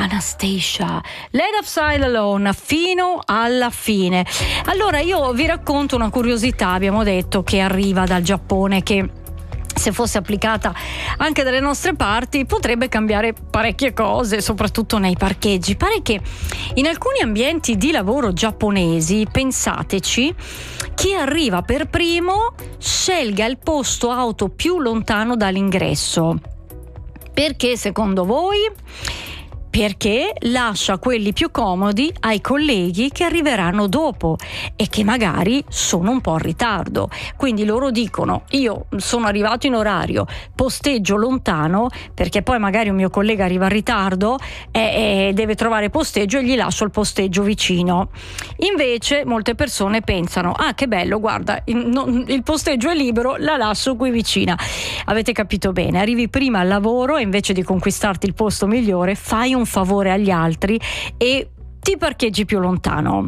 Anastacia, Let Us Sail Alone fino alla fine. Allora io vi racconto una curiosità, abbiamo detto, che arriva dal Giappone, che se fosse applicata anche dalle nostre parti potrebbe cambiare parecchie cose, soprattutto nei parcheggi. Pare che in alcuni ambienti di lavoro giapponesi, pensateci, chi arriva per primo scelga il posto auto più lontano dall'ingresso. Perché secondo voi? Perché lascia quelli più comodi ai colleghi che arriveranno dopo e che magari sono un po' in ritardo. Quindi loro dicono: io sono arrivato in orario, posteggio lontano, perché poi magari un mio collega arriva in ritardo e deve trovare posteggio, e gli lascio il posteggio vicino. Invece molte persone pensano: ah, che bello, guarda, il posteggio è libero, la lascio qui vicina. Avete capito bene, arrivi prima al lavoro e invece di conquistarti il posto migliore fai un favore agli altri e ti parcheggi più lontano.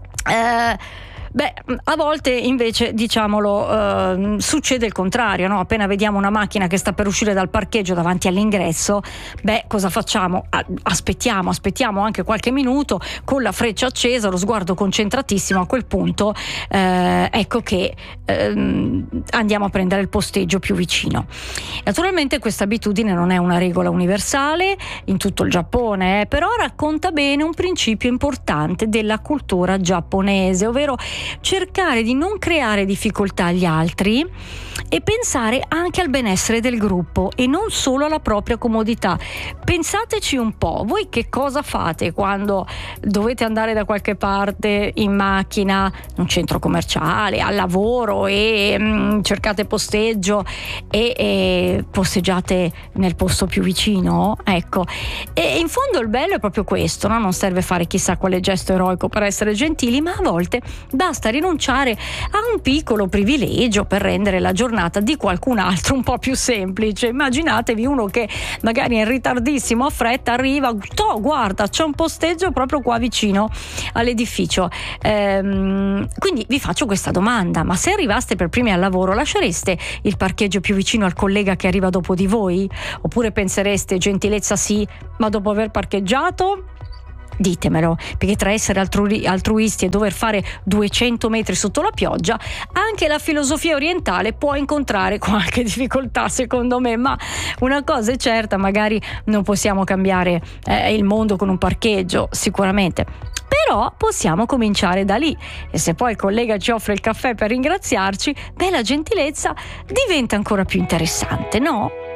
A volte invece, diciamolo, succede il contrario, no? Appena vediamo una macchina che sta per uscire dal parcheggio davanti all'ingresso, cosa facciamo? Aspettiamo anche qualche minuto con la freccia accesa, lo sguardo concentratissimo. A quel punto ecco che andiamo a prendere il posteggio più vicino. Naturalmente questa abitudine non è una regola universale in tutto il Giappone, però racconta bene un principio importante della cultura giapponese, ovvero cercare di non creare difficoltà agli altri e pensare anche al benessere del gruppo e non solo alla propria comodità. Pensateci un po', voi che cosa fate quando dovete andare da qualche parte in macchina, in un centro commerciale, al lavoro, e cercate posteggio e posteggiate nel posto più vicino? Ecco, e in fondo il bello è proprio questo, no? Non serve fare chissà quale gesto eroico per essere gentili, ma a volte basta rinunciare a un piccolo privilegio per rendere la giornata di qualcun altro un po' più semplice. Immaginatevi uno che magari è in ritardissimo, ha fretta, arriva, guarda, c'è un posteggio proprio qua vicino all'edificio. Quindi vi faccio questa domanda: ma se arrivaste per primi al lavoro, lascereste il parcheggio più vicino al collega che arriva dopo di voi? Oppure pensereste: gentilezza sì, ma dopo aver parcheggiato? Ditemelo, perché tra essere altruisti e dover fare 200 metri sotto la pioggia, anche la filosofia orientale può incontrare qualche difficoltà, secondo me. Ma una cosa è certa, magari non possiamo cambiare il mondo con un parcheggio, sicuramente, però possiamo cominciare da lì. E se poi il collega ci offre il caffè per ringraziarci, la gentilezza diventa ancora più interessante, no?